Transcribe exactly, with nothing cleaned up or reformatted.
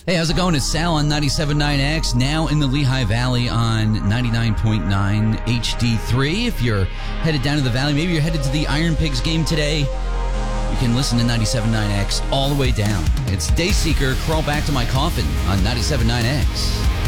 Hey, how's it going? It's Sal on ninety-seven point nine X, now in the Lehigh Valley on ninety-nine point nine H D three. If you're headed down to the valley, maybe you're headed to the Iron Pigs game today, you can listen to ninety-seven point nine X all the way down. It's Dayseeker, Crawl Back to My Coffin on ninety-seven point nine X.